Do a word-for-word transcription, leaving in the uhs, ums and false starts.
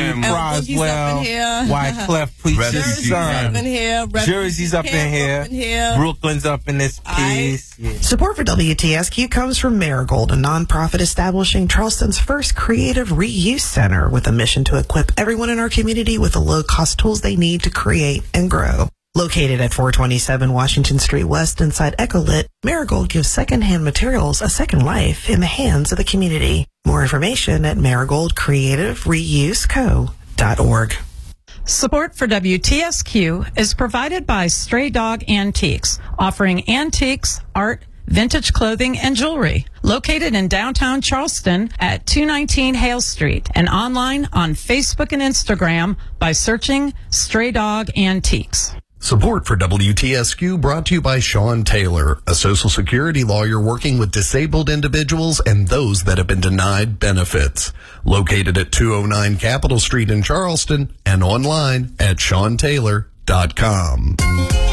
Lee Croswell, Wyclef Preacher's son. Jersey's up in here. here. Brooklyn's up in this piece. Yeah. Support for W T S Q comes from Marigold, a nonprofit establishing Charleston's first creative reuse center with a mission to equip everyone in our community with the low-cost tools they need to create and grow. Located at four twenty-seven Washington Street West inside Ecolit, Marigold gives secondhand materials a second life in the hands of the community. More information at marigold creative reuse co dot org. Support for W T S Q is provided by Stray Dog Antiques, offering antiques, art, vintage clothing, and jewelry. Located in downtown Charleston at two nineteen Hale Street and online on Facebook and Instagram by searching Stray Dog Antiques. Support for W T S Q brought to you by Sean Taylor, a Social Security lawyer working with disabled individuals and those that have been denied benefits. Located at two oh nine Capitol Street in Charleston and online at sean taylor dot com.